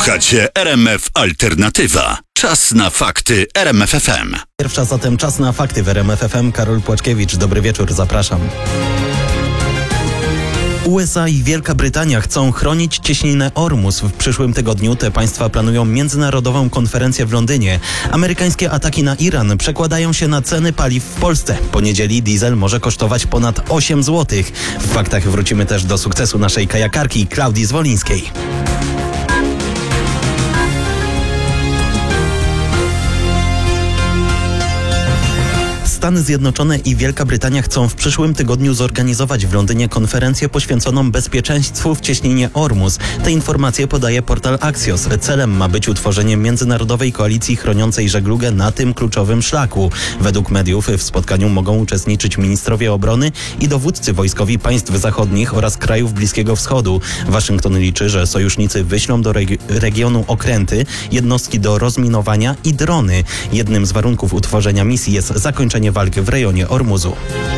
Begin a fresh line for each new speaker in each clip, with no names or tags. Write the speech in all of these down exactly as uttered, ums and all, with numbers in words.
Słuchacie R M F Alternatywa. Czas na fakty R M F F M.
Pierwsza zatem czas na fakty w R M F F M. Karol Płaczkiewicz, dobry wieczór, zapraszam. U S A i Wielka Brytania chcą chronić cieśninę Ormus. W przyszłym tygodniu te państwa planują międzynarodową konferencję w Londynie. Amerykańskie ataki na Iran przekładają się na ceny paliw w Polsce. Po niedzieli diesel może kosztować ponad osiem złotych. W faktach wrócimy też do sukcesu naszej kajakarki Klaudii Zwolińskiej. Stany Zjednoczone i Wielka Brytania chcą w przyszłym tygodniu zorganizować w Londynie konferencję poświęconą bezpieczeństwu w cieśninie Ormus. Te informacje podaje portal Axios. Celem ma być utworzenie międzynarodowej koalicji chroniącej żeglugę na tym kluczowym szlaku. Według mediów w spotkaniu mogą uczestniczyć ministrowie obrony i dowódcy wojskowi państw zachodnich oraz krajów Bliskiego Wschodu. Waszyngton liczy, że sojusznicy wyślą do regi- regionu okręty, jednostki do rozminowania i drony. Jednym z warunków utworzenia misji jest zakończenie walki w rejonie Ormuzu.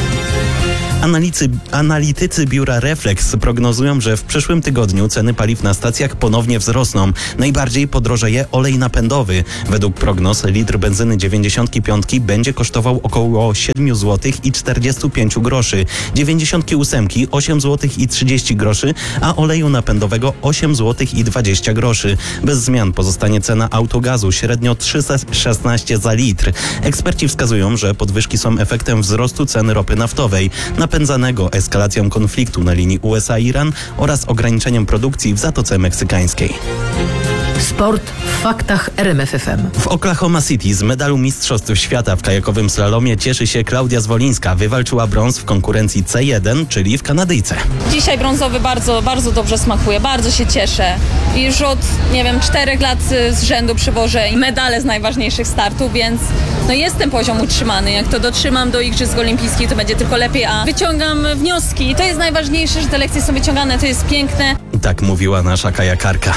Analicy, analitycy biura Reflex prognozują, że w przyszłym tygodniu ceny paliw na stacjach ponownie wzrosną. Najbardziej podrożeje olej napędowy. Według prognoz litr benzyny dziewięćdziesiąt pięć będzie kosztował około siedem złotych i czterdzieści pięć groszy, dziewięćdziesiąt osiem osiem złotych i trzydzieści groszy, a oleju napędowego osiem złotych i dwadzieścia groszy. Bez zmian pozostanie cena autogazu średnio trzysta szesnaście za litr. Eksperci wskazują, że podwyżki są efektem wzrostu ceny ropy naftowej, napędzanego eskalacją konfliktu na linii U S A-Iran oraz ograniczeniem produkcji w Zatoce Meksykańskiej.
Sport w faktach R M F F M.
W Oklahoma City z medalu Mistrzostw Świata w kajakowym slalomie cieszy się Klaudia Zwolińska. Wywalczyła brąz w konkurencji C jeden, czyli w Kanadyjce.
Dzisiaj brązowy bardzo, bardzo dobrze smakuje, bardzo się cieszę. I już od, nie wiem, czterech lat z rzędu przywożę medale z najważniejszych startów, więc no jest ten poziom utrzymany. Jak to dotrzymam do Igrzysk Olimpijskich, to będzie tylko lepiej, a wyciągam wnioski. I to jest najważniejsze, że te lekcje są wyciągane, to jest piękne.
Tak mówiła nasza kajakarka.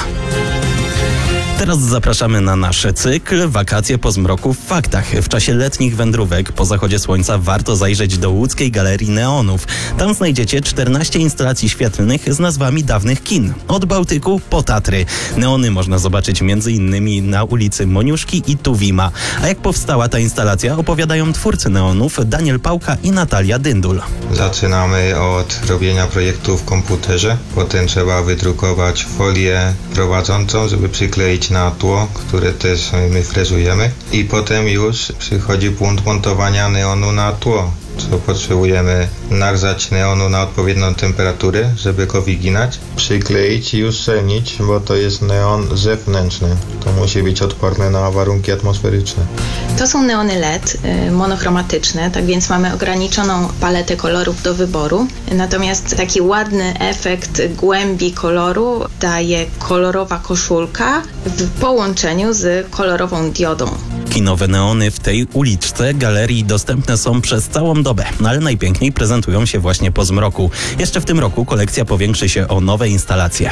Teraz zapraszamy na nasz cykl Wakacje po zmroku w faktach. W czasie letnich wędrówek po zachodzie słońca warto zajrzeć do łódzkiej Galerii Neonów. Tam znajdziecie czternaście instalacji świetlnych z nazwami dawnych kin. Od Bałtyku po Tatry. Neony można zobaczyć między innymi na ulicy Moniuszki i Tuwima. A jak powstała ta instalacja, opowiadają twórcy neonów Daniel Pałka i Natalia Dyndul.
Zaczynamy od robienia projektu w komputerze. Potem trzeba wydrukować folię prowadzącą, żeby przykleić na tło, które też my frezujemy, i potem już przychodzi punkt montowania neonu na tło. Co potrzebujemy nagrzać neonu na odpowiednią temperaturę, żeby go wyginać, przykleić i już szczelnić, bo to jest neon zewnętrzny. To musi być odporne na warunki atmosferyczne.
To są neony L E D monochromatyczne, tak więc mamy ograniczoną paletę kolorów do wyboru. Natomiast taki ładny efekt głębi koloru daje kolorowa koszulka w połączeniu z kolorową diodą.
Kinowe neony w tej uliczce galerii dostępne są przez całą dobę, ale najpiękniej prezentują się właśnie po zmroku. Jeszcze w tym roku kolekcja powiększy się o nowe instalacje.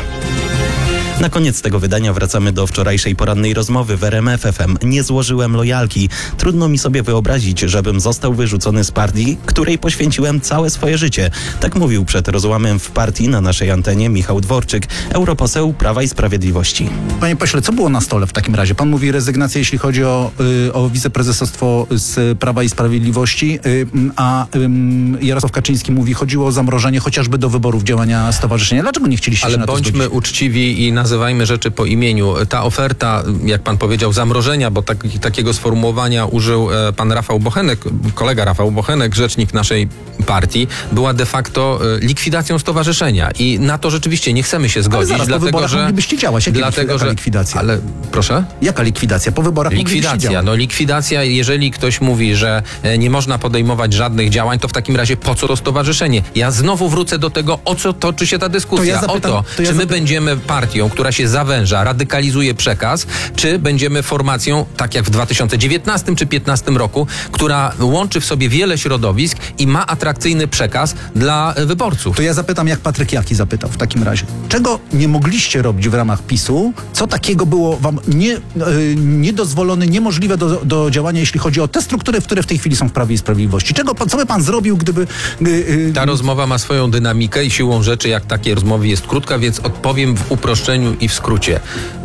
Na koniec tego wydania wracamy do wczorajszej porannej rozmowy w R M F F M. Nie złożyłem lojalki. Trudno mi sobie wyobrazić, żebym został wyrzucony z partii, której poświęciłem całe swoje życie. Tak mówił przed rozłamem w partii na naszej antenie Michał Dworczyk, europoseł Prawa i Sprawiedliwości.
Panie pośle, co było na stole w takim razie? Pan mówi rezygnację, jeśli chodzi o, y, o wiceprezesostwo z Prawa i Sprawiedliwości, y, a y, Jarosław Kaczyński mówi, chodziło o zamrożenie chociażby do wyborów działania stowarzyszenia. Dlaczego nie chcieliście
Ale
się na to
bądźmy
zgodzić?
uczciwi i nazywajmy rzeczy po imieniu. Ta oferta, jak pan powiedział, zamrożenia, bo tak, takiego sformułowania użył e, pan Rafał Bochenek, kolega Rafał Bochenek, rzecznik naszej partii, była de facto e, likwidacją stowarzyszenia. I na to rzeczywiście nie chcemy się zgodzić.
Ale zaraz
dlatego,
po wyborach
że
moglibyście działać. Jakie
dlatego,
jaka
że,
likwidacja?
Ale proszę?
Jaka likwidacja? Po wyborach moglibyście
Likwidacja.
działać.
No likwidacja, jeżeli ktoś mówi, że e, nie można podejmować żadnych działań, to w takim razie po co to stowarzyszenie? Ja znowu wrócę do tego, o co toczy się ta dyskusja.
To ja zapytam,
o to,
to ja
czy my
zapytam.
będziemy partią, która się zawęża, radykalizuje przekaz, czy będziemy formacją, tak jak w dwa tysiące dziewiętnastym czy dwa tysiące piętnastym roku, która łączy w sobie wiele środowisk i ma atrakcyjny przekaz dla wyborców.
To ja zapytam, jak Patryk Jaki zapytał w takim razie. Czego nie mogliście robić w ramach PiSu? Co takiego było wam nie, yy, niedozwolone, niemożliwe do, do działania, jeśli chodzi o te struktury, które w tej chwili są w Prawie i Sprawiedliwości? Czego pan, co by pan zrobił, gdyby... Yy, yy,
Ta rozmowa ma swoją dynamikę i siłą rzeczy, jak takie rozmowy jest krótka, więc odpowiem w uproszczeniu i w skrócie.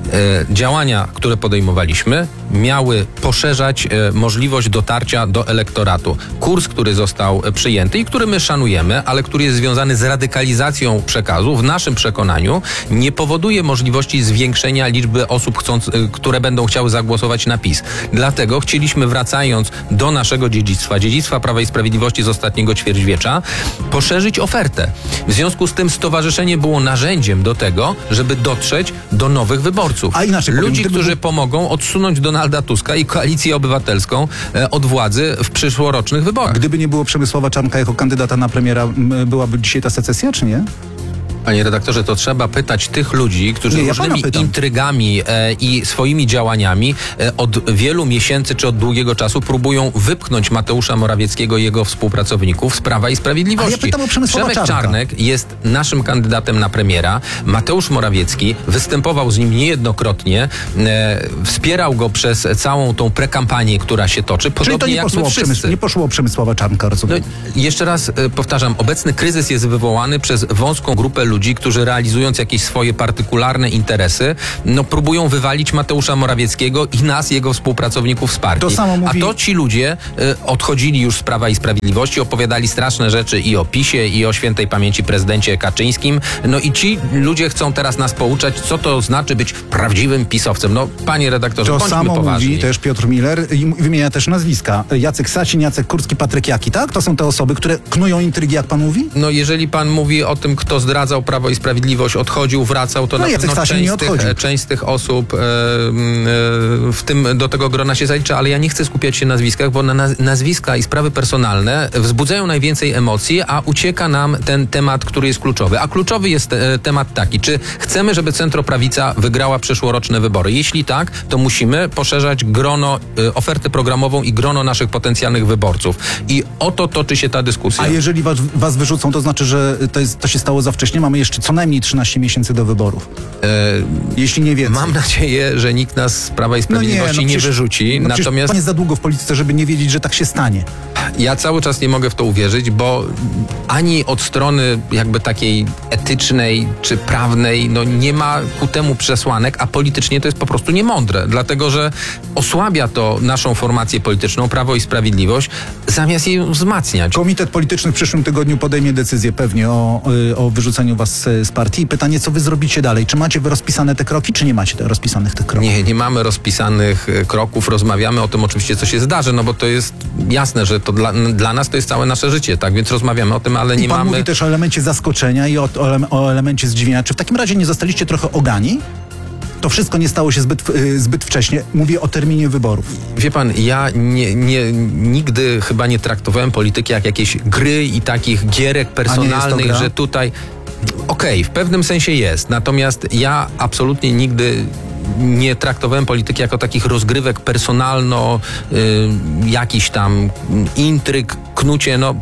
E, działania, które podejmowaliśmy, miały poszerzać e, możliwość dotarcia do elektoratu. Kurs, który został e, przyjęty i który my szanujemy, ale który jest związany z radykalizacją przekazu, w naszym przekonaniu nie powoduje możliwości zwiększenia liczby osób, chcąc, e, które będą chciały zagłosować na PiS. Dlatego chcieliśmy, wracając do naszego dziedzictwa, dziedzictwa Prawa i Sprawiedliwości z ostatniego ćwierćwiecza, poszerzyć ofertę. W związku z tym stowarzyszenie było narzędziem do tego, żeby dotrzeć do nowych wyborców.
A inaczej powiem,
Ludzi,
gdyby
którzy
był-
pomogą odsunąć Donalda Tuska i Koalicję Obywatelską e, od władzy w przyszłorocznych wyborach.
Gdyby nie było Przemysława Czarnka jako kandydata na premiera, m, byłaby dzisiaj ta secesja, czy nie?
Panie redaktorze, to trzeba pytać tych ludzi, którzy
Nie, ja pana
różnymi
pytam.
intrygami e, i swoimi działaniami e, od wielu miesięcy czy od długiego czasu próbują wypchnąć Mateusza Morawieckiego i jego współpracowników z Prawa i Sprawiedliwości.
Ale ja pytam o Przemysława
Przemek
Czarnka.
Czarnek jest naszym kandydatem na premiera. Mateusz Morawiecki występował z nim niejednokrotnie, e, wspierał go przez całą tą prekampanię, która się toczy,
Czyli to
podobnie
nie
jak
poszło,
my
o
wszyscy.
Przemysł, nie poszło o Przemysława Czarnka,
No,
rozumiem.
jeszcze raz e, powtarzam, obecny kryzys jest wywołany przez wąską grupę ludzi, którzy realizując jakieś swoje partykularne interesy, no próbują wywalić Mateusza Morawieckiego i nas, jego współpracowników z partii.
To samo mówi-
A to ci ludzie e, odchodzili już z Prawa i Sprawiedliwości, opowiadali straszne rzeczy i o PiSie, i o świętej pamięci prezydencie Kaczyńskim. No i ci ludzie chcą teraz nas pouczać, co to znaczy być prawdziwym pisowcem. No, panie redaktorze,
To
bądźmy
samo
poważni.
mówi też Piotr Miller i wymienia też nazwiska. Jacek Sasin, Jacek Kurski, Patryk Jaki, tak? To są te osoby, które knują intrygi, jak pan mówi?
No jeżeli pan mówi o tym, kto zdradzał Prawo i Sprawiedliwość, odchodził, wracał, to
No,
na
Jacek
pewno
Sasin
część
nie
z, tych,
odchodził.
część z tych osób e, e, w tym do tego grona się zalicza, ale ja nie chcę skupiać się na nazwiskach, bo na naz- nazwiska i sprawy personalne wzbudzają najwięcej emocji, a ucieka nam ten temat, który jest kluczowy. A kluczowy jest e, temat taki, czy chcemy, żeby centroprawica wygrała przyszłoroczne wybory? Jeśli tak, to musimy poszerzać grono, e, ofertę programową i grono naszych potencjalnych wyborców. I o to toczy się ta dyskusja.
A jeżeli was, was wyrzucą, to znaczy, że to, jest, to się stało za wcześnie? Mamy jeszcze co najmniej trzynaście miesięcy do wyborów.
E,
Jeśli nie więcej.
Mam nadzieję, że nikt nas z Prawa i Sprawiedliwości nie,
przecież-
wyrzuci.
no przecież
Natomiast
pan jest za długo w polityce, żeby nie wiedzieć, że tak się stanie.
ja cały czas nie mogę w to uwierzyć, bo ani od strony jakby takiej etycznej czy prawnej no nie ma ku temu przesłanek, a politycznie to jest po prostu niemądre, dlatego że osłabia to naszą formację polityczną, Prawo i Sprawiedliwość, zamiast jej wzmacniać.
Komitet polityczny w przyszłym tygodniu podejmie decyzję pewnie o, y, o wyrzuceniu was y, z partii. I pytanie, co wy zrobicie dalej? Czy macie wy rozpisane te kroki, czy nie macie te rozpisanych tych kroków?
Nie, nie mamy rozpisanych e, kroków, rozmawiamy o tym oczywiście, co się zdarzy, no bo to jest jasne, że to dla, dla nas to jest całe nasze życie, tak, więc rozmawiamy o tym, ale
I
nie
pan
mamy...
mówi też o elemencie zaskoczenia i o, o, ele- o elemencie zdziwienia. Czy w takim razie nie zostaliście trochę ogani? To wszystko nie stało się zbyt, y, zbyt wcześnie. Mówię o terminie wyborów.
Wie pan, ja nie, nie, nigdy chyba nie traktowałem polityki jak jakieś gry i takich gierek
A nie jest to
personalnych,
gra?
że tutaj... Okej, w pewnym sensie jest, natomiast ja absolutnie nigdy nie traktowałem polityki jako takich rozgrywek personalno, y, jakiś tam intryg, knucie, no...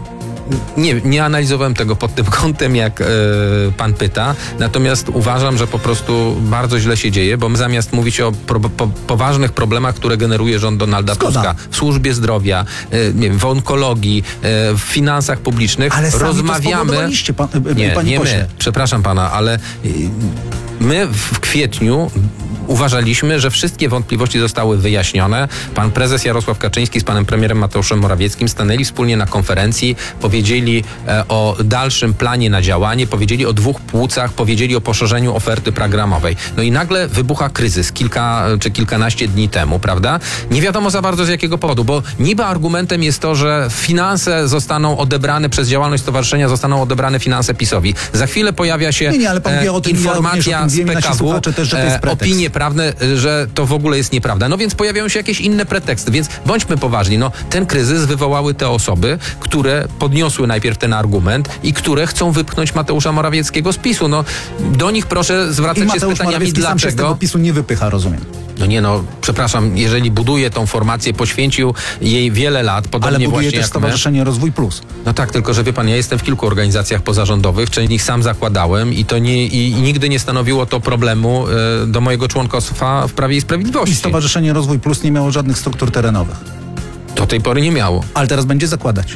Nie, nie analizowałem tego pod tym kątem, jak e, pan pyta, natomiast uważam, że po prostu bardzo źle się dzieje, bo my zamiast mówić o pro, po, poważnych problemach, które generuje rząd Donalda
Zgoda.
Tuska w służbie zdrowia, e, nie wiem, w onkologii, e, w finansach publicznych,
Ale sami to
rozmawiamy...
spowodowaliście, pan, y,
nie,
panie
nie
pośle.
my, przepraszam pana, ale y, my w kwietniu uważaliśmy, że wszystkie wątpliwości zostały wyjaśnione. Pan prezes Jarosław Kaczyński z panem premierem Mateuszem Morawieckim stanęli wspólnie na konferencji, powiedzieli e, o dalszym planie na działanie, powiedzieli o dwóch płucach, powiedzieli o poszerzeniu oferty programowej. No i nagle wybucha kryzys kilka czy kilkanaście dni temu, prawda? Nie wiadomo za bardzo z jakiego powodu, bo niby argumentem jest to, że finanse zostaną odebrane przez działalność stowarzyszenia, zostaną odebrane finanse PiS-owi. Za chwilę pojawia się
Nie, nie, ale pan
e,
wie o tym, ja również o
informacja
tym
z
wiem i nasi
P K W,
słuchacze też, że to jest
e,
pretekst.
opinie prawne, że to w ogóle jest nieprawda. No więc pojawiają się jakieś inne preteksty, więc bądźmy poważni. No, ten kryzys wywołały te osoby, które podniosły najpierw ten argument i które chcą wypchnąć Mateusza Morawieckiego z PiSu. No, do nich proszę
I
zwracać się z
Mateusz
pytaniami
Morawiecki sam się z tego
dlaczego.
PiSu nie wypycha, rozumiem.
No nie no, przepraszam, jeżeli buduje tą formację, poświęcił jej wiele lat, podobnie
Ale buduje
właśnie
też
jak my.
Stowarzyszenie Rozwój Plus.
No tak, tylko że wie pan, ja jestem w kilku organizacjach pozarządowych, część z nich sam zakładałem i to nie, i nigdy nie stanowiło to problemu e, do mojego członkostwa w Prawie i
I
Sprawiedliwości.
Stowarzyszenie Rozwój Plus nie miało żadnych struktur terenowych.
Do tej pory nie miało.
Ale teraz będzie zakładać.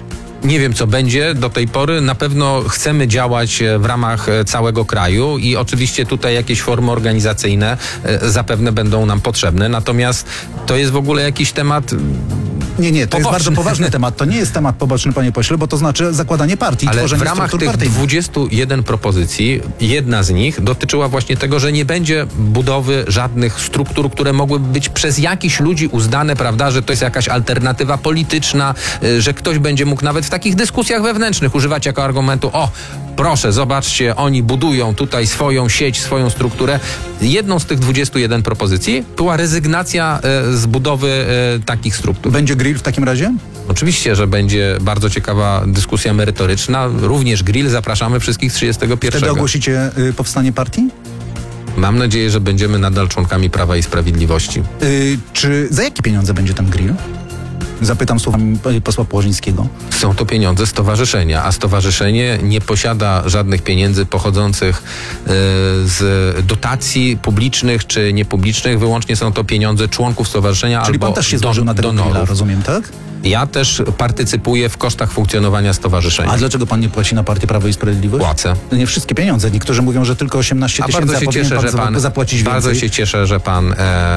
Nie wiem, co będzie do tej pory. Na pewno chcemy działać w ramach całego kraju i oczywiście tutaj jakieś formy organizacyjne zapewne będą nam potrzebne. Natomiast to jest w ogóle jakiś temat...
Nie, nie, to
poboczny.
jest bardzo poważny temat. To nie jest temat poboczny, panie pośle, bo to znaczy zakładanie partii,
ale
tworzenie
w ramach
struktur
tych
partyjnych.
dwudziestu jeden propozycji, jedna z nich dotyczyła właśnie tego, że nie będzie budowy żadnych struktur, które mogłyby być przez jakichś ludzi uznane, prawda, że to jest jakaś alternatywa polityczna, że ktoś będzie mógł nawet w takich dyskusjach wewnętrznych używać jako argumentu, o, proszę, zobaczcie, oni budują tutaj swoją sieć, swoją strukturę. Jedną z tych dwudziestu jeden propozycji była rezygnacja e, z budowy e, takich struktur.
Będzie grill w takim razie?
Oczywiście, że będzie bardzo ciekawa dyskusja merytoryczna. Również grill, zapraszamy wszystkich trzydziestego pierwszego.
Wtedy ogłosicie y, powstanie partii?
Mam nadzieję, że będziemy nadal członkami Prawa i Sprawiedliwości.
Y, czy za jakie pieniądze będzie ten grill? Zapytam słowami posła Płożyńskiego.
Są to pieniądze stowarzyszenia, a stowarzyszenie nie posiada żadnych pieniędzy pochodzących y, z dotacji publicznych czy niepublicznych. Wyłącznie są to pieniądze członków stowarzyszenia
Czyli
albo
pan też się
don-
złożył na tego grilla,
donorów.
rozumiem, tak?
Ja też partycypuję w kosztach funkcjonowania stowarzyszenia.
A dlaczego pan nie płaci na partię Prawo i Sprawiedliwość?
Płacę.
To nie wszystkie pieniądze. Niektórzy mówią, że tylko osiemnaście
A
tysięcy,
bardzo
a
się
powinien
cieszę,
pan,
że pan
zapłacić
bardzo
więcej.
się cieszę, że pan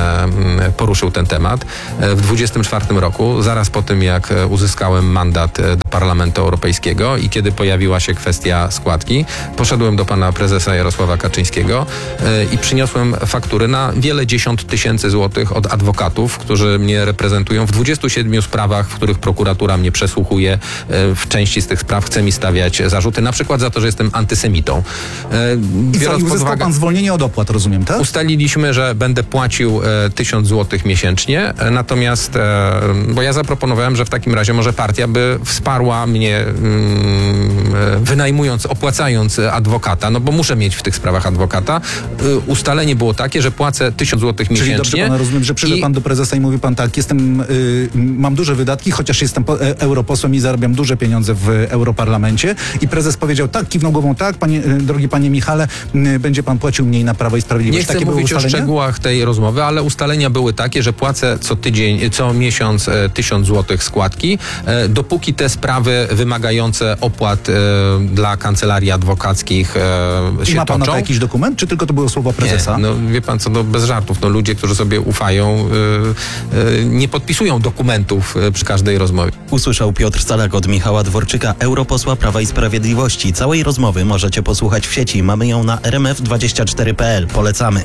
e, poruszył ten temat. E, w dwudziestym czwartym roku, zaraz po tym jak e, uzyskałem mandat e, do Parlamentu Europejskiego i kiedy pojawiła się kwestia składki, poszedłem do pana prezesa Jarosława Kaczyńskiego e, i przyniosłem faktury na wiele dziesiąt tysięcy złotych od adwokatów, którzy mnie reprezentują w dwudziestu siedmiu sprawach, w których prokuratura mnie przesłuchuje. E, w części z tych spraw chce mi stawiać zarzuty, na przykład za to, że jestem antysemitą. E,
I co,
biorąc
i
pod
uzyskał
uwagę-
pan zwolnienie od opłat, rozumiem, tak?
Ustaliliśmy, że będę płacił e, tysiąc złotych miesięcznie, e, natomiast, e, bo ja zaproponowałem, że w takim razie może partia by wsparła mnie mm, e, wynajmując, opłacając adwokata, no bo muszę mieć w tych sprawach adwokata. E, ustalenie było takie, że płacę tysiąc złotych
Czyli
miesięcznie.
dobrze pana rozumiem, że przyjdzie
i-
pan do prezesa i mówi pan tak, jestem, y, mam duże wydatki, chociaż jestem po, e, europosłem i zarabiam duże pieniądze w Europarlamencie i prezes powiedział tak, kiwnął głową tak, panie, y, drogi panie Michale, y, będzie pan płacił mniej na Prawo i Sprawiedliwość.
Nie chcę
Takie były
mówić o
ustalenia?
szczegółach tej rozmowy, ale ustalenia były takie, że płacę co tydzień, co miesiąc e, tysiąc złotych składki, e, dopóki te sprawy wymagające opłat e, dla kancelarii adwokackich e,
I
się
ma pan na to
toczą.
jakiś dokument, czy tylko to były słowa prezesa?
Nie, no wie pan co, no bez żartów, no ludzie, którzy sobie ufają, y, y, nie podpisują dokumentów y, przy każdej rozmowie.
Usłyszał Piotr Salak od Michała Dworczyka, europosła Prawa i Sprawiedliwości. Całej rozmowy możecie posłuchać w sieci. Mamy ją na r m f dwadzieścia cztery kropka p l. Polecamy.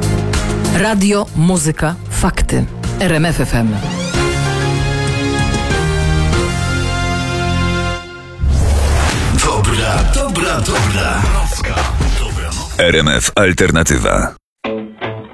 Radio, muzyka, fakty. R M F F M.
Dobra, dobra, dobra.
R M F Alternatywa.